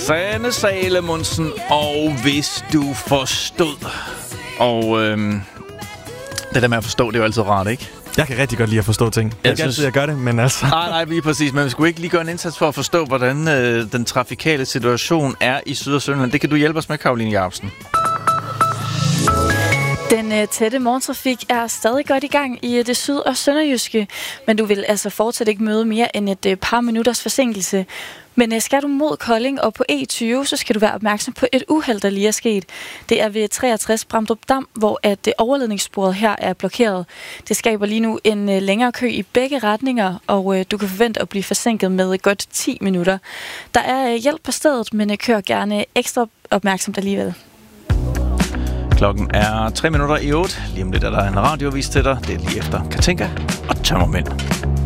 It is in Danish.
Sanne Salomonsen, og hvis du forstod. Og det der med at forstå, det er jo altid rart, ikke? Jeg kan rigtig godt lide at forstå ting. Jeg kan altid, jeg gør det, men altså... Nej, lige præcis. Men vi skulle ikke lige gøre en indsats for at forstå, hvordan den trafikale situation er i Syd- og Sønderjylland. Det kan du hjælpe os med, Karoline Jacobsen. Den tætte morgentrafik er stadig godt i gang i det syd- og sønderjyske, men du vil altså fortsat ikke møde mere end et par minutters forsinkelse. Men skal du mod Kolding og på E20, så skal du være opmærksom på et uheld, der lige er sket. Det er ved 63 Bramdrup Dam, hvor at overledningssporet her er blokeret. Det skaber lige nu en længere kø i begge retninger, og du kan forvente at blive forsinket med godt 10 minutter. Der er hjælp på stedet, men kør gerne ekstra opmærksomt alligevel. Klokken er 8:03. Lige om lidt er der en radiovis til dig. Det er lige efter Katinka og Tømmermænd.